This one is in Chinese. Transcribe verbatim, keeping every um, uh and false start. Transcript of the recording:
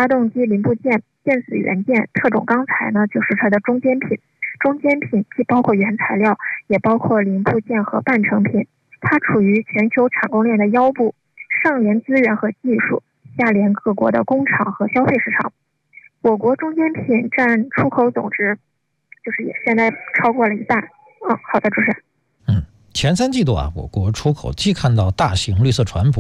发动机零部件、电子元件、特种钢材呢，就是它的中间品。中间品既包括原材料，也包括零部件和半成品。它处于全球产供链的腰部，上连资源和技术，下连各国的工厂和消费市场。我国中间品占出口总值，就是也现在超过了一半。嗯，好的，主持人。 嗯，前三季度啊，我国出口既看到大型绿色船舶